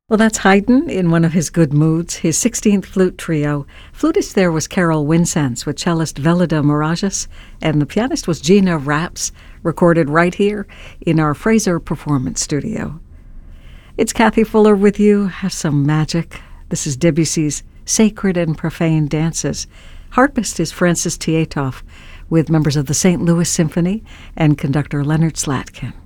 Well, that's Haydn in one of his good moods, his 16th flute trio. Flutist there was Carol Winsands with cellist Velida Morajas, and the pianist was Gina Raps, recorded right here in our Fraser Performance Studio. It's Kathy Fuller with you. Have some magic. This is Debussy's Sacred and Profane Dances. Harpist is Francis Tietoff with members of the St. Louis Symphony and conductor Leonard Slatkin.